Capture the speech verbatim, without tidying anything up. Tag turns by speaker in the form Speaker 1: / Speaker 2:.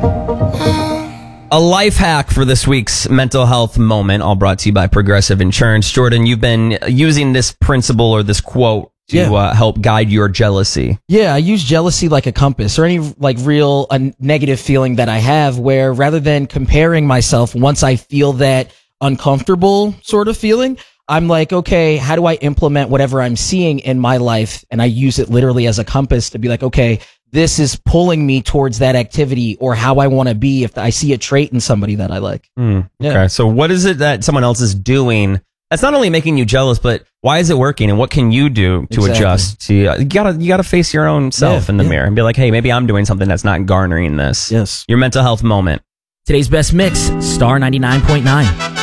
Speaker 1: A life hack for this week's mental health moment, all brought to you by Progressive Insurance. Jordan, you've been using this principle or this quote to
Speaker 2: Yeah.
Speaker 1: uh, help guide your jealousy.
Speaker 2: Yeah, I use jealousy like a compass, or any like real uh, negative feeling that I have, where rather than comparing myself, once I feel that uncomfortable sort of feeling, I'm like, okay, how do I implement whatever I'm seeing in my life? And I use it literally as a compass to be like, okay, this is pulling me towards that activity or how I want to be if I see a trait in somebody that I like.
Speaker 1: Mm,
Speaker 2: Yeah.
Speaker 1: Okay, so what is it that someone else is doing that's not only making you jealous, but why is it working, and what can you do to
Speaker 2: Exactly.
Speaker 1: adjust? To uh, you gotta you gotta face your own self
Speaker 2: Yeah,
Speaker 1: in the
Speaker 2: yeah.
Speaker 1: mirror and be like, hey, maybe I'm doing something that's not garnering this.
Speaker 2: Yes.
Speaker 1: Your mental health moment.
Speaker 3: Today's best mix, Star ninety-nine point nine.